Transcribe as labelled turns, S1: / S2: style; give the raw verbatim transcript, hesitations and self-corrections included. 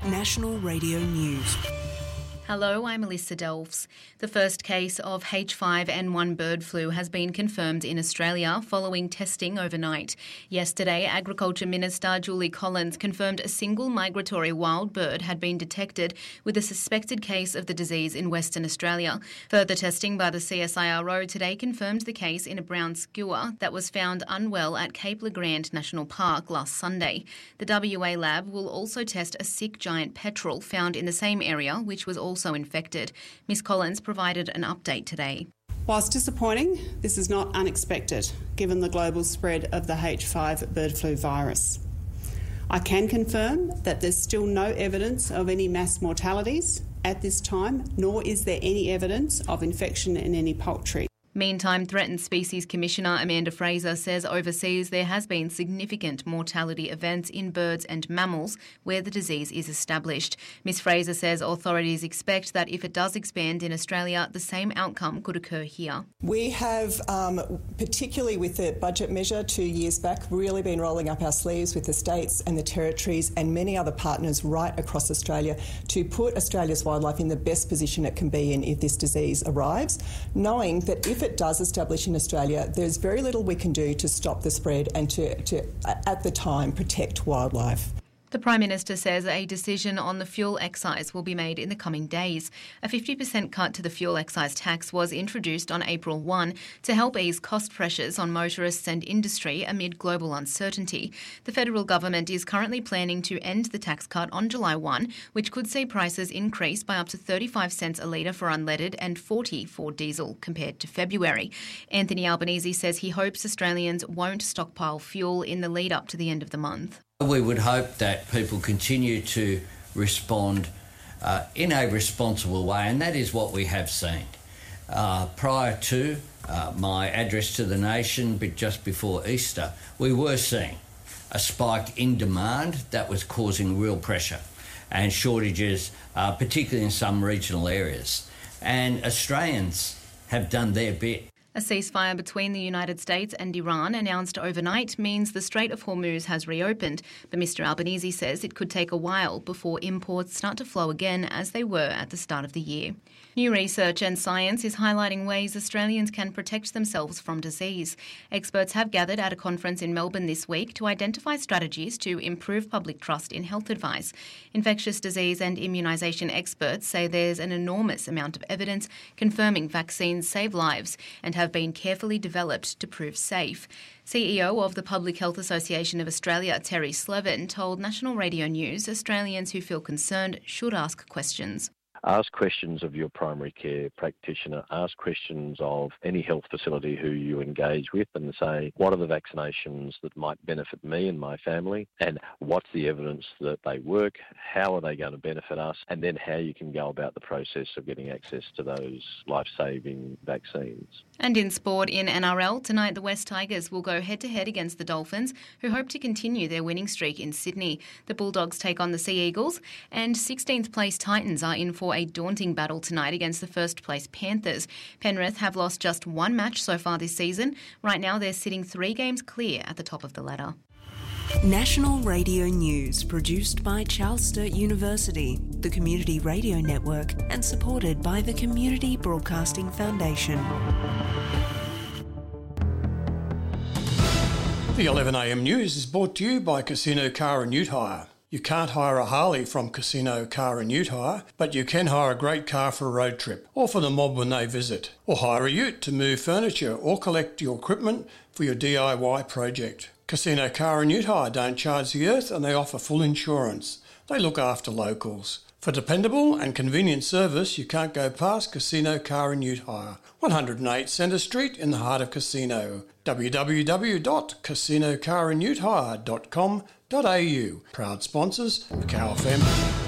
S1: National Radio News.
S2: Hello, I'm Alyssa Delves. The first case of H five N one bird flu has been confirmed in Australia following testing overnight. Yesterday, Agriculture Minister Julie Collins confirmed a single migratory wild bird had been detected with a suspected case of the disease in Western Australia. Further testing by the C S I R O today confirmed the case in a brown skua that was found unwell at Cape Le Grand National Park last Sunday. The W A lab will also test a sick giant petrel found in the same area, which was also also infected. Miss Collins provided an update today.
S3: Whilst disappointing, this is not unexpected given the global spread of the H five bird flu virus. I can confirm that there's still no evidence of any mass mortalities at this time, nor is there any evidence of infection in any poultry.
S2: Meantime, Threatened Species Commissioner Amanda Fraser says overseas there has been significant mortality events in birds and mammals where the disease is established. Miss Fraser says authorities expect that if it does expand in Australia, the same outcome could occur here.
S4: We have, um, particularly with the budget measure two years back, really been rolling up our sleeves with the states and the territories and many other partners right across Australia to put Australia's wildlife in the best position it can be in if this disease arrives, knowing that if it does establish in Australia, there's very little we can do to stop the spread and to, to at the time, protect wildlife.
S2: The Prime Minister says a decision on the fuel excise will be made in the coming days. A fifty percent cut to the fuel excise tax was introduced on April first to help ease cost pressures on motorists and industry amid global uncertainty. The federal government is currently planning to end the tax cut on July first, which could see prices increase by up to thirty-five cents a litre for unleaded and forty for diesel compared to February. Anthony Albanese says he hopes Australians won't stockpile fuel in the lead up to the end of the month.
S5: We would hope that people continue to respond uh, in a responsible way, and that is what we have seen. Uh, prior to uh, my address to the nation, but just before Easter, we were seeing a spike in demand that was causing real pressure and shortages, uh, particularly in some regional areas. And Australians have done their bit.
S2: A ceasefire between the United States and Iran announced overnight means the Strait of Hormuz has reopened, but Mister Albanese says it could take a while before imports start to flow again as they were at the start of the year. New research and science is highlighting ways Australians can protect themselves from disease. Experts have gathered at a conference in Melbourne this week to identify strategies to improve public trust in health advice. Infectious disease and immunisation experts say there's an enormous amount of evidence confirming vaccines save lives and have have been carefully developed to prove safe. C E O of the Public Health Association of Australia, Terry Slevin, told National Radio News Australians who feel concerned should ask questions.
S6: Ask questions of your primary care practitioner, ask questions of any health facility who you engage with and say, what are the vaccinations that might benefit me and my family, and what's the evidence that they work, how are they going to benefit us, and then how you can go about the process of getting access to those life-saving vaccines.
S2: And in sport, in N R L, tonight the West Tigers will go head-to-head against the Dolphins, who hope to continue their winning streak in Sydney. The Bulldogs take on the Sea Eagles, and sixteenth place Titans are in for a daunting battle tonight against the first-place Panthers. Penrith have lost just one match so far this season. Right now they're sitting three games clear at the top of the ladder.
S1: National Radio News, produced by Charles Sturt University, the Community Radio Network, and supported by the Community Broadcasting Foundation.
S7: The eleven a m news is brought to you by Casino Car and Ute Hire. You can't hire a Harley from Casino Car and Ute Hire, but you can hire a great car for a road trip or for the mob when they visit. Or hire a ute to move furniture or collect your equipment for your D I Y project. Casino Car and Ute Hire don't charge the earth and they offer full insurance. They look after locals. For dependable and convenient service, you can't go past Casino Car and Ute Hire, one oh eight Centre Street in the heart of Casino. w w w dot casino car and ute hire dot com dot a u. Proud sponsors, Macau F M.